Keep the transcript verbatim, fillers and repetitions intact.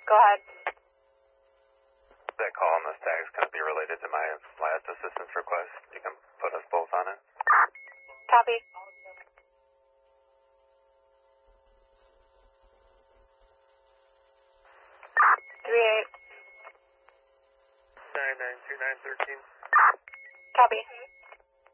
Go ahead. That call on this tag is going to be related to my last assistance request. You can put us both on it. Copy. Three eight. Nine nine two nine thirteen. Copy.